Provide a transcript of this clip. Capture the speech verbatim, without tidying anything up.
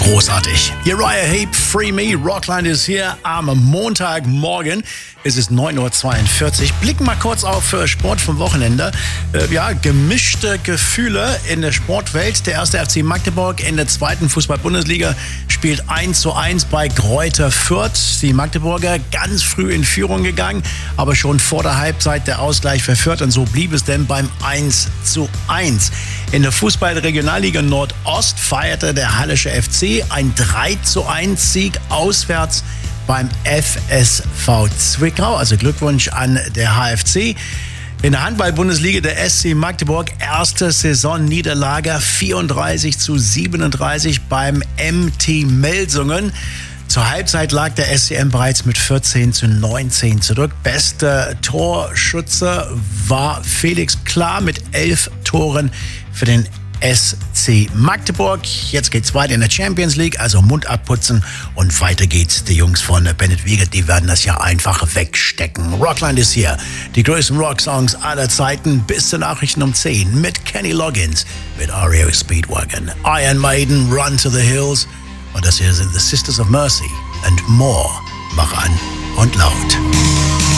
Großartig. Uriah Heep, Free Me, Rockland ist hier am Montagmorgen. Es ist neun Uhr zweiundvierzig. Blicken mal kurz auf äh, Sport vom Wochenende. Äh, ja, gemischte Gefühle in der Sportwelt. Der erste F C Magdeburg in der zweiten Fußball-Bundesliga spielt eins zu eins bei Greuther Fürth. Die Magdeburger ganz früh in Führung gegangen, aber schon vor der Halbzeit der Ausgleich für Fürth. Und so blieb es denn beim eins zu eins. In der Fußball-Regionalliga Nordost feierte der Hallische F C ein drei zu eins Sieg auswärts beim F S V Zwickau. Also Glückwunsch an der H F C. In der Handball-Bundesliga der S C Magdeburg erste Saisonniederlage vierunddreißig zu siebenunddreißig beim M T Melsungen. Zur Halbzeit lag der S C M bereits mit vierzehn zu neunzehn zurück. Bester Torschütze war Felix Klar mit elf Toren für den S C Magdeburg. Jetzt geht's weiter in der Champions League, also Mund abputzen und weiter geht's. Die Jungs von Bennett Wiegert, die werden das ja einfach wegstecken. Rockland ist hier. Die größten Rocksongs aller Zeiten bis zur Nachrichten um zehn mit Kenny Loggins, mit R E O Speedwagon, Iron Maiden, Run to the Hills und das hier sind The Sisters of Mercy and More. Mach an und laut.